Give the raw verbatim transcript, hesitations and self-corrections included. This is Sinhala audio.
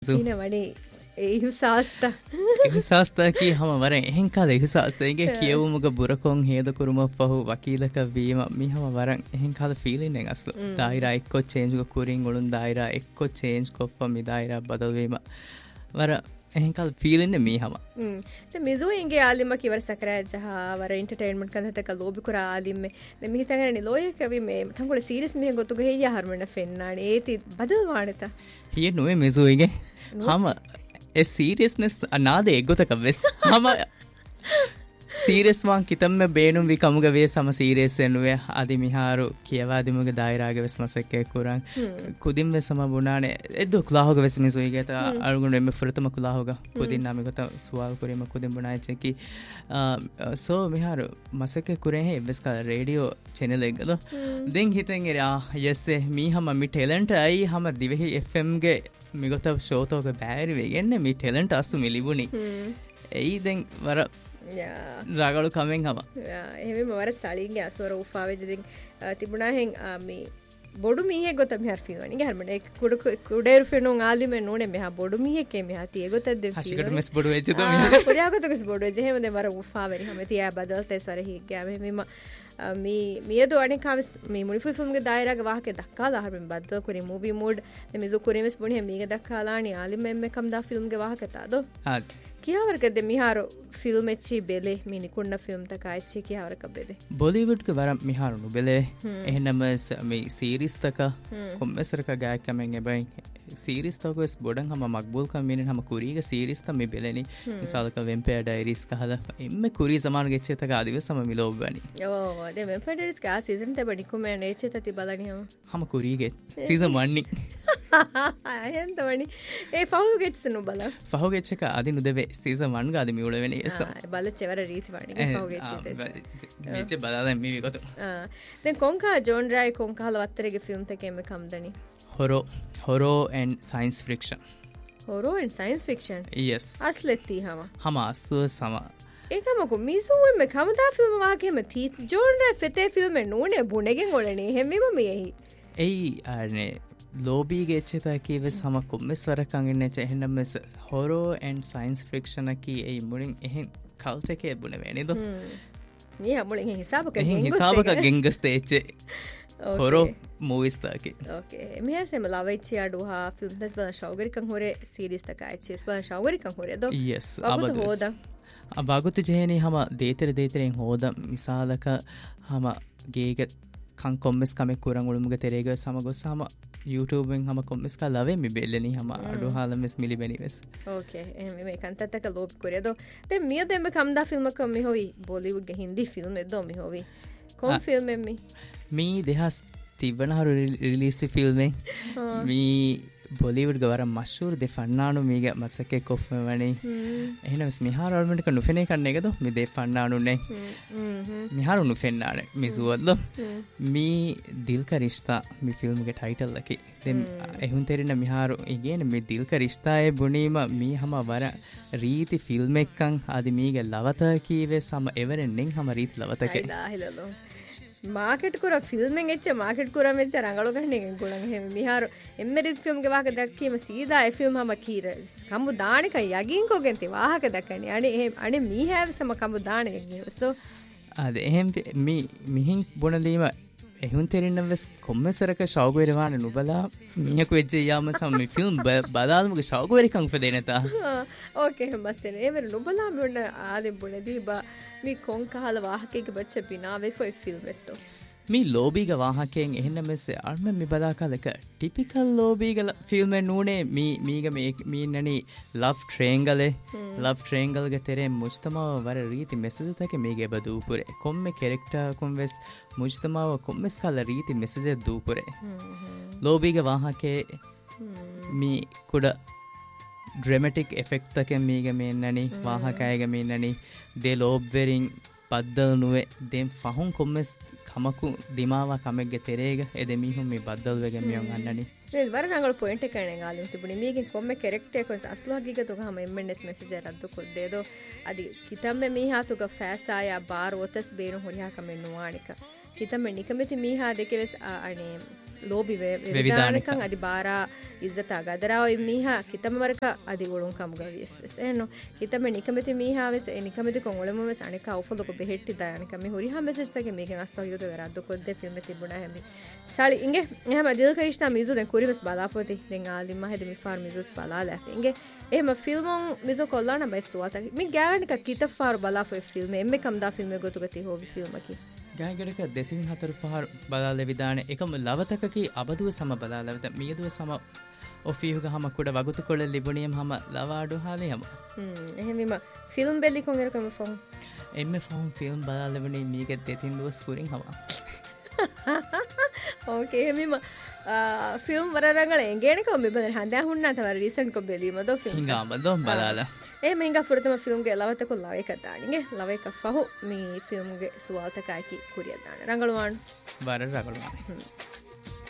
ඊන වනේ ඒහුසාස්ත ඒහුසාස්ත කී හම වරෙන් එහෙන් කාලේ ඒහුසාසෙගේ කියවමුග බුරකොන් හේද කුරුම පහු වකීලක වීම මිහම වරන් එහෙන් කාල ෆීලින් එක අස්ල දායිරා එක්කො චේන්ජ් ග කුරින් ගොළුන් දායිරා එක්කො චේන්ජ් කොප්ප මි දායිරා බදල් වීම වර එහෙන් කාල ෆීලින් නේ මිහම හ්ම් ತೆ ಮಿಜು ಇಂಗೆ ಆಲಿಮ ಕಿ ವರ ಸಕರ ಜಹ ವರ ಎಂಟರ್ಟೈನ್ಮೆಂಟ್ ಕಂದ ತಕ ಲೋಬಿ ಕುರ ಆಲಿಮ್ಮೆ ನೆ ಮಿ ತಂಗನೆ ಲೋಯ ಕವಿ ಮೆ ತಂಗೊಳ ಸೀರಿಯಸ್ ಮಿ ಗೊತ್ತು ಗೆ ಹೇಯ ಹರ್ಮನ ಫೆನ್ನಾಣೆ ಏತಿ ಬದಲ್ ವಾಣತ ಹಿಯ ನೋವೆ ಮಿಜು ಇಗೆ ಹಮ ಎ ಸೀರಿಯಸ್ನೆಸ್ ಅನಾದ ಎಗ್ಗೊತಕ ವೆಸ್ ಹಮ සීරියස් වාන් කිතම්ම බේනුම් වි කමුග වේ සම සීරියස් එනුවේ අදි මිහාරු කියවාදිමුග දායිරාගේ වෙස් මසෙක්කේ කුරන් කුදින් වෙස් සම බුණානේ එද්දු කුලාහොග වෙස් මිසුයි ගේත අල්ගුණ එමෙ ෆෘතම කුලාහොග කුදින් නාමි ගත සුවාල් කුරීම කුදින් බුණායි චෙකි සෝ මිහාරු මසෙක්කේ කුරේ හේ වෙස් කා රේඩියෝ channel එකද දෙන් හිතෙන් එරා යස්සේ මීහම මි ටැලන්ට් අයි හම දිවෙහි එෆ් එම් ගේ මිගත ෂෝතෝග බෑරි වෙගන්නේ මි ටැලන්ට් අස්සු මිලිබුනි එයි දෙන් වර රාගලු කමෙන් හම එහෙම මවර සලින්ගේ අසවර උපාවෙජදින් තිබුණා හෙන් මේ බොඩු මීහෙක් ගොත මෙහර ෆිල්වනි ගහර්මනේ කුඩ කුඩේරු ෆෙනෝ ආලිමෙ නෝනේ මෙහා බොඩු මීහෙක් මෙහා තිය ගොතද හෂිකට මෙස් බොඩු වෙච්ච තෝ මෙහා පුරියාගතකස් බොඩු වෙච්ච එහෙම දෙ මර උපාවෙරි හැම තියා බදල්තේ සර හිග්ගා මෙහෙම මේ මියදෝ අනේ කාවස් මේ මුනිෆු ෆිල්ම් ගේ දායරාගේ වාහකේ දක්කාලා හර්මෙන් බද්දෝ කුරි मूवी මෝඩ් මෙ මිසු කුරිමස් බොනේ මේක දක්කාලානි ආලිමෙ මෙ කම් දා ෆිල්ම් ගේ වාහකේ තාදෝ හා කියාවරකද මිහාරු ෆිල්ම් එච්චි බෙලේ මිනි කුන්න ෆිල්ම් තක එච්චි කියාවරක බෙලේ බොලිවුඩ් ක වරම් මිහාරු නුබෙලේ එහෙනම මේ සීරීස් තක කොම්මසරක ගෑ කමෙන් එබයි සීරීස් තකස් බොඩන් හම මක්බූල් කම් මිනින් හම කුරීග සීරීස් තම බෙලෙනි මිසාලක වෙම්පයර් ඩයරීස් කහල එම්මෙ කුරී සමාන ගෙච්චේ තක ආදිවස් සම මිලෝබ්බනි ඕ දෙ වෙම්පයර් ඩයරීස් කා සීසන් තෙ බඩි කොමෙන් එච්චේ තති බලනි හම හම කුරීගේ සීසන් one නි අයන් තවනි ඒ ෆහු ගෙච්ච නු බල ෆහු ගෙච්ච එක ආදි නුදෙවේ සීසන් one ගාද මිඋල වෙන එස බල චෙවර රීති වණි ෆහු ගෙච්ච තෙස මෙච්ච බලාලා මි විගත ආ දැන් කොන්කා ජෝන්රායි කොන්කාල වත්තරගේ film තකෙම කම්දනි horror horror and science fiction horror and science fiction yes asletti hama hama asu sama ekamaku misuwe me kamada film waage me thi genre fete film me none bunegen olane hemmema mehi ei arne lobby ge cheta ki ve sama kommes warakan inne che henam mes horror and science fiction ki ei murin ehen cult ke bune veni do ni amulen hisabaka ehen hisabaka gengas teche horror movies taki okay me asem lavechi adu ha film das bana shawgarikan hore series taka eche bana shawgarikan hore do yes abadu hoda abagutu jeheni hama detere deeteren hoda misalaka hama geege kan kommes kame kurang ulumuge terege samagos hama YouTube en hama kommes ka lave mi belleni hama adu hala mes mili beni wes okay em me kan tataka lob kore do te miya dem kam da film kam mi hoyi Bollywood ge hindi film do mi hoyi kon film mi me देहास तिबनहरु release film मी बॉलीवुड गवर मशहूर दे फन्नानु मीगे मसके कोफ वणी එහෙනම්ස් මිහාර අල්මන්ට ක නුෆෙනේ කන්නේ එකද මේ දේ ෆන්නානු නේ මිහාර නුෆෙන්නානේ මිසුවද්ද මී දිල් का रिश्ता මේ ෆිල්ම් ගේ ටයිටල් එකේ දැන් එහුන් තෙරින මිහාර ඉගෙන මේ දිල් का रिश्ता ඒ බුනීම මී හැම වර රීති ෆිල්ම් එකන් ආදි මීගේ ලවත කීවේ සම එවරෙන් නෙන් හැම රීති ලවතකේ දාහිලලෝ මාකට් කර ෆිල්ම් එකෙන් එච්ච මාකට් කර මෙච්ච රංගලෝ ගන්න එකෙන් ගොඩක් එහෙම මිහාර එම්මෙරිත් ෆිල්ම් ගේ වාහක දැක්කීම සීදා ඒ ෆිල්ම් හැම කීර කම්බු දාණක යගින් කොගෙන් තේ වාහක දැක්කනේ අනේ එහෙම අනේ මී හැව සම කම්බු දාණක නෙවස්තෝ ආද එහෙම මී මිහින් බොනදීම එහුන් තෙරින්න වෙස් කොම්මසරක ශෞගවරවාන නුබලා මියකු වෙච්ච යාම සම මේ ෆිල්ම් බදාලමුගේ ශෞගවරිකම් ෆෙදෙනතා ඕකේ මස්සෙන ඒවර නුබලා බොන ආලෙ බොනදී බා මේ කොන්කහල වාහකයක බච්ච බිනාවේ ෆොයි ෆිල්ම් එත්තෝ මේ ලෝබීග වාහකයෙන් එහෙන්න මෙස්සේ අර්ම මි බදාකාලක ටිපිකල් ලෝබීග ෆිල්ම් නූනේ මී මීග මේ මීන්නනි ලව් ට්‍රේංගලේ ලව් ට්‍රේංගල්ග තෙරේ මුජ්තමාව වර රීති මෙසේජ් තක මේගේ බදූපුරේ කොම්මෙ කැරෙක්ටර් කොම් වෙස් මුජ්තමාව කොම්මස් කල රීති මෙසේජ් දූපුරේ ලෝබීග වාහකේ මී කුඩ ಡ್ರಾಮೆಟಿಕ್ ಎಫೆಕ್ಟ್ ತಕೆ ಮೀಗೆ ಮೇನ್ನನಿ ವಾಹಕಾಯಗೆ ಮೇನ್ನನಿ ದೇ ಲೋಬ್ವೆರಿಂಗ್ ಬದ್ದಲ್ ನುವೆ ದೇಂ ಫಹುಂ ಕೊಮ್ಮೆಸ್ ಕಮಕು ದಿಮಾವ ಕಮೆಗೆ ತೆರೆಗೆ ಎದೆ ಮೀಹುಂ ಮಿ ಬದ್ದಲ್ ವೆಗೆ ಮಿಯೊಂ ಅನ್ನನಿ නේ වර නංගල පොයින්ට් එක කණේ ගාලින් තිබුණේ මේකෙන් කොම්මේ කැරෙක්ටර් එක අස්ලෝ හගීක තුග හැම එම්එන්එස් මෙසේජ් රද්දු කොද්දේදෝ අදි කිතම්මේ මීහා තුග ෆෑසායා බාර ඔතස් බේනු හොරියා කමෙන් නුවානික කිතම්මේ නිකමෙති මීහා දෙකෙස් අනේ ලෝබි වෙවිදානකන් අධි බාරා ඉස්සතා ගදරාව මීහා කිතමවරක අධි ගොළුන් කමුග වියස් වෙස් එනෝ හිතම නිකමෙති මීහා වෙස් ඒ නිකමෙති කොංගොලම වෙස් අනික අවෆලක බෙහෙට්ටි දායනක මේ හොරි හා මෙසේජ් තක මේකෙන් අස්සව යුද ගරද්ද කොද්දේ ෆිල්ම් එකේ තිබුණා හැමි සාලි ඉංගේ එහෙම දිල් කරිෂ්තා මිසු දැන් කුරිවස් බලාපොති දැන් ආලි මහෙද මිෆාර් මිසුස් බලා ලැෆ ඉංගේ එහෙම ෆිල්ම් මිසු කොල්ලාන බයිස් සුවත මි ගෑනික කිතෆාර් බලාපො ෆිල්ම් එම්මේ කම්දා ෆිල්ම් එක ගොතුගති හොබි ෆිල්ම් එකේ ගෑගඩක දෙතින් හතර පහර බලාල විධාන එකම ලවතකකි අබදුව සම බලාලවත මියදුව සම ඔෆියුග හම කුඩ වගුතු කොළ ලිබුණියම් හම ලවාඩු හාලේ හම එහෙම ෆිල්ම් බෙල්ලි කොංගරකම ෆෝන් එම ෆෝන් ෆිල්ම් බලාලවනේ මීග දෙතින් දුවස් කුරින් හවා ඕකේ එහෙම ෆිල්ම් වරරංගල එංගේනක මෙබද හඳා හුන්නා තව රීසන්ට් කො බෙලීමදෝ ෆිල්ම් හිඟාමදෝ බලාලා ඒ මෙංගා ෆුරතම ෆිල්ම්ගේ ලවතක ලව එක දානිගේ ලව එක ෆහු මේ ෆිල්ම්ගේ සුවාල්තකයි කි කුරිය දාන රංගලුවාන් බර රංගලුවාන්